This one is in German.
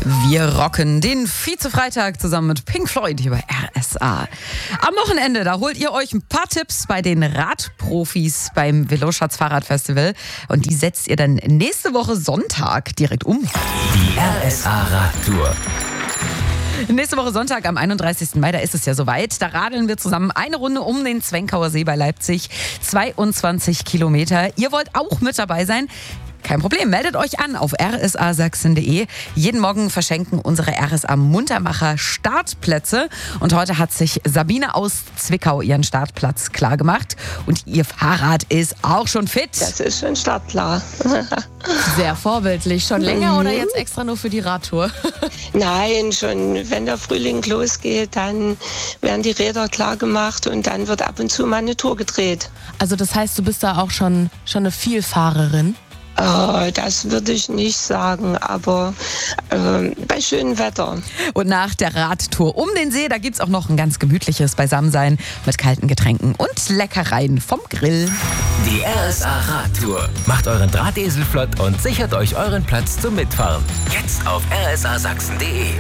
Wir rocken den Vize-Freitag zusammen mit Pink Floyd hier bei RSA. Am Wochenende, da holt ihr euch ein paar Tipps bei den Radprofis beim Veloschatz Fahrradfestival. Und die setzt ihr dann nächste Woche Sonntag direkt um. Die RSA Radtour. Nächste Woche Sonntag am 31. Mai, da ist es ja soweit. Da radeln wir zusammen eine Runde um den Zwenkauer See bei Leipzig. 22 Kilometer. Ihr wollt auch mit dabei sein? Kein Problem, meldet euch an auf rsasachsen.de. Jeden Morgen verschenken unsere RSA Muntermacher Startplätze. Und heute hat sich Sabine aus Zwickau ihren Startplatz klargemacht. Und ihr Fahrrad ist auch schon fit. Das ist schon startklar. Sehr vorbildlich. Schon länger oder jetzt extra nur für die Radtour? Nein, schon wenn der Frühling losgeht, dann werden die Räder klar gemacht und dann wird ab und zu mal eine Tour gedreht. Also das heißt, du bist da auch schon eine Vielfahrerin? Das würde ich nicht sagen, aber bei schönem Wetter. Und nach der Radtour um den See, da gibt's auch noch ein ganz gemütliches Beisammensein mit kalten Getränken und Leckereien vom Grill. Die RSA Radtour. Macht euren Drahtesel flott und sichert euch euren Platz zum Mitfahren. Jetzt auf rsasachsen.de.